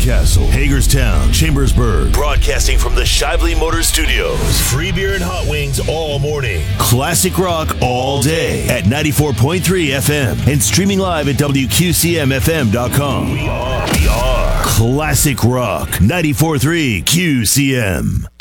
Greencastle, Hagerstown, Chambersburg. Broadcasting from the Shively Motor Studios. Free beer and hot wings all morning. Classic rock all day at 94.3 FM and streaming live at WQCMFM.com. We are Classic Rock 94.3 QCM.